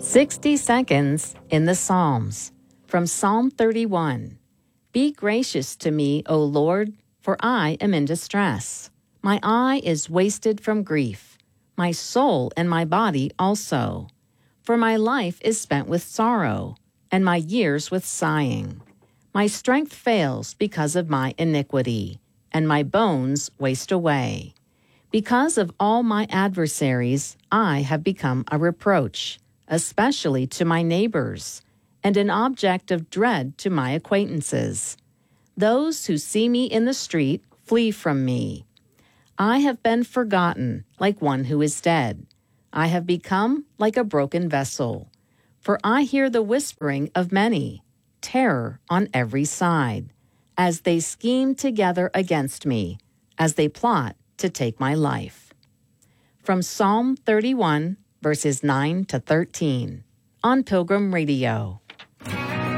60 seconds in the Psalms. From Psalm 31. Be gracious to me, O Lord, for I am in distress. My eye is wasted from grief, my soul and my body also. For my life is spent with sorrow, and my years with sighing. My strength fails because of my iniquity, and my bones waste away. Because of all my adversaries, I have become a reproach, especially to my neighbors, and an object of dread to my acquaintances. Those who see me in the street flee from me. I have been forgotten like one who is dead. I have become like a broken vessel. For I hear the whispering of many, terror on every side, as they scheme together against me, as they plot to take my life. From Psalm 31, verses 9 to 13, on Pilgrim Radio.